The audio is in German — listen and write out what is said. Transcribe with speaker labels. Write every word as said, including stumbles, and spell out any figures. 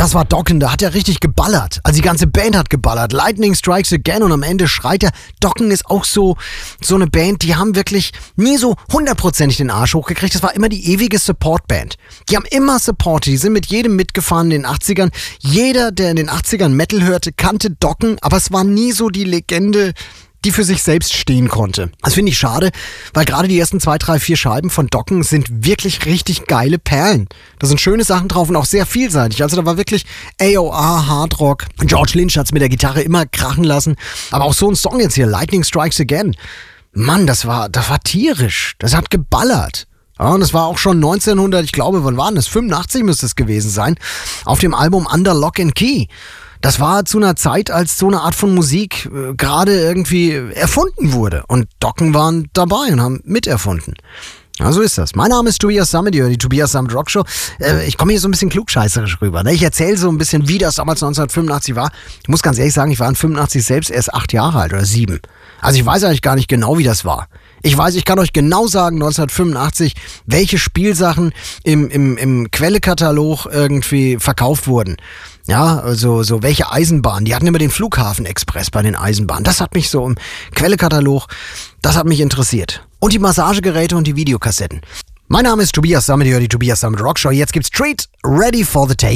Speaker 1: Das war Dokken, da hat er richtig geballert. Also die ganze Band hat geballert. Lightning Strikes Again und am Ende schreit er. Dokken ist auch so, so eine Band, die haben wirklich nie so hundertprozentig den Arsch hochgekriegt. Das war immer die ewige Support-Band. Die haben immer supportet, die sind mit jedem mitgefahren in den achtzigern. Jeder, der in den achtzigern Metal hörte, kannte Dokken, aber es war nie so die Legende, die für sich selbst stehen konnte. Das finde ich schade, weil gerade die ersten zwei, drei, vier Scheiben von Dokken sind wirklich richtig geile Perlen. Da sind schöne Sachen drauf und auch sehr vielseitig. Also da war wirklich A O R, Hardrock. George Lynch hat es mit der Gitarre immer krachen lassen. Aber auch so ein Song jetzt hier, Lightning Strikes Again. Mann, das war, das war tierisch. Das hat geballert. Ja, und das war auch schon neunzehnhundert, ich glaube, wann war das? fünfundachtzig müsste es gewesen sein. Auf dem Album Under Lock and Key. Das war zu einer Zeit, als so eine Art von Musik äh, gerade irgendwie erfunden wurde. Und Dokken waren dabei und haben miterfunden. Ja, so ist das. Mein Name ist Tobias Sammet, die Tobias Sammet Rock Show. Äh, ich komme hier so ein bisschen klugscheißerisch rüber. Ne? Ich erzähle so ein bisschen, wie das damals neunzehnhundertfünfundachtzig war. Ich muss ganz ehrlich sagen, ich war in fünfundachtzig selbst erst acht Jahre alt oder sieben. Also ich weiß eigentlich gar nicht genau, wie das war. Ich weiß, ich kann euch genau sagen, neunzehnhundertfünfundachtzig, welche Spielsachen im, im, im Quellekatalog irgendwie verkauft wurden. Ja, also so welche Eisenbahnen. Die hatten immer den Flughafenexpress bei den Eisenbahnen. Das hat mich so im Quellekatalog, das hat mich interessiert. Und die Massagegeräte und die Videokassetten. Mein Name ist Tobias Sammet, die Tobias Sammet Rock Show. Jetzt gibt's Treat Ready for the Take.